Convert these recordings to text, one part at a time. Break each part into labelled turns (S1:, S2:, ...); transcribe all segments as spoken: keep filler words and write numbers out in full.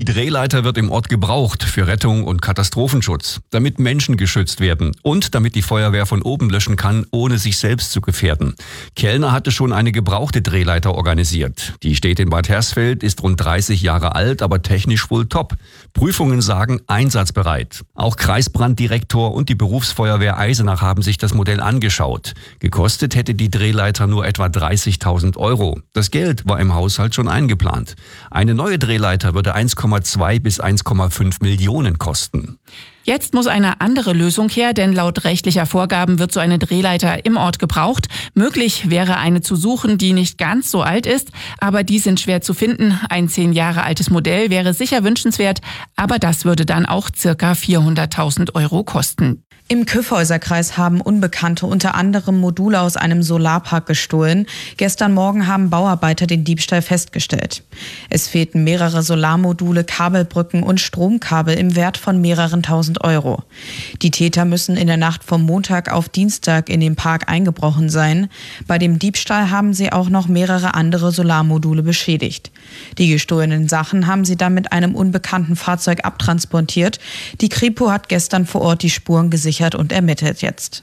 S1: Drehleiter wird im Ort gebraucht für Rettung und Katastrophenschutz, damit Menschen geschützt werden und damit die Feuerwehr von oben löschen kann, ohne sich selbst zu gefährden. Kellner hatte schon eine gebrauchte Drehleiter organisiert. Die steht in Bad Hersfeld, ist rund dreißig Jahre alt, aber technisch wohl top. Prüfungen sagen einsatzbereit. Auch Kreisbranddirektor und die Berufsfeuerwehr Eisenach haben sich das Modell angeschaut. Gekostet hätte die Drehleiter nur etwa dreißigtausend Euro. Das Geld war im Haushalt schon eingeplant. Eine neue Drehleiter würde eins Komma zwei bis eins Komma fünf Millionen kosten.
S2: Jetzt muss eine andere Lösung her, denn laut rechtlicher Vorgaben wird so eine Drehleiter im Ort gebraucht. Möglich wäre eine zu suchen, die nicht ganz so alt ist, aber die sind schwer zu finden. Ein zehn Jahre altes Modell wäre sicher wünschenswert, aber das würde dann auch circa vierhunderttausend Euro kosten.
S3: Im Kyffhäuserkreis haben Unbekannte unter anderem Module aus einem Solarpark gestohlen. Gestern Morgen haben Bauarbeiter den Diebstahl festgestellt. Es fehlten mehrere Solarmodule, Kabelbrücken und Stromkabel im Wert von mehreren tausend Euro. Die Täter müssen in der Nacht vom Montag auf Dienstag in den Park eingebrochen sein. Bei dem Diebstahl haben sie auch noch mehrere andere Solarmodule beschädigt. Die gestohlenen Sachen haben sie dann mit einem unbekannten Fahrzeug abtransportiert. Die Kripo hat gestern vor Ort die Spuren gesichert und ermittelt jetzt.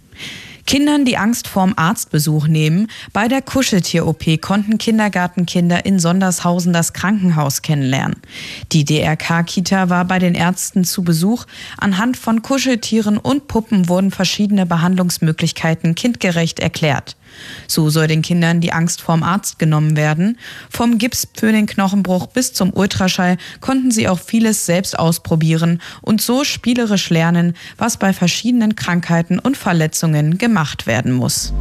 S3: Kindern die Angst vorm Arztbesuch nehmen. Bei der Kuscheltier-O P konnten Kindergartenkinder in Sondershausen das Krankenhaus kennenlernen. Die D R K-Kita war bei den Ärzten zu Besuch. Anhand von Kuscheltieren und Puppen wurden verschiedene Behandlungsmöglichkeiten kindgerecht erklärt. So soll den Kindern die Angst vorm Arzt genommen werden. Vom Gips für den Knochenbruch bis zum Ultraschall konnten sie auch vieles selbst ausprobieren und so spielerisch lernen, was bei verschiedenen Krankheiten und Verletzungen gemacht werden muss.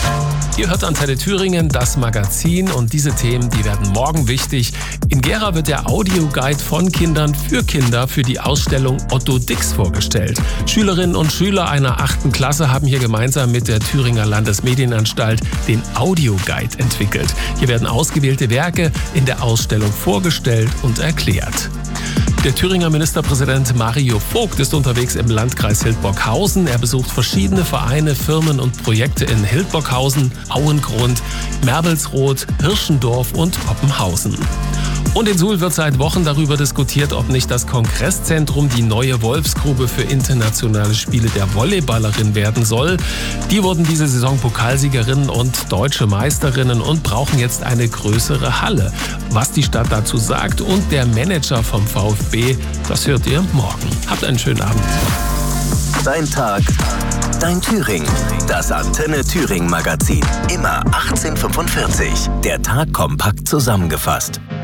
S4: Ihr hört Antenne Thüringen, das Magazin, und diese Themen, die werden morgen wichtig. In Gera wird der Audioguide von Kindern für Kinder für die Ausstellung Otto Dix vorgestellt. Schülerinnen und Schüler einer achten Klasse haben hier gemeinsam mit der Thüringer Landesmedienanstalt den Audioguide entwickelt. Hier werden ausgewählte Werke in der Ausstellung vorgestellt und erklärt. Der Thüringer Ministerpräsident Mario Vogt ist unterwegs im Landkreis Hildburghausen. Er besucht verschiedene Vereine, Firmen und Projekte in Hildburghausen, Auengrund, Merbelsroth, Hirschendorf und Poppenhausen. Und in Suhl wird seit Wochen darüber diskutiert, ob nicht das Kongresszentrum die neue Wolfsgrube für internationale Spiele der Volleyballerin werden soll. Die wurden diese Saison Pokalsiegerinnen und deutsche Meisterinnen und brauchen jetzt eine größere Halle. Was die Stadt dazu sagt und der Manager vom VfB, das hört ihr morgen. Habt einen schönen Abend.
S5: Dein Tag, dein Thüringen. Das Antenne Thüringen Magazin. Immer achtzehn Uhr fünfundvierzig. Der Tag kompakt zusammengefasst.